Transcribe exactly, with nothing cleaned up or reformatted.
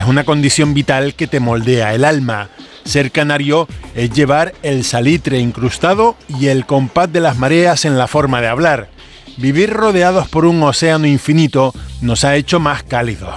Es una condición vital que te moldea el alma. Ser canario es llevar el salitre incrustado y el compás de las mareas en la forma de hablar. Vivir rodeados por un océano infinito nos ha hecho más cálidos.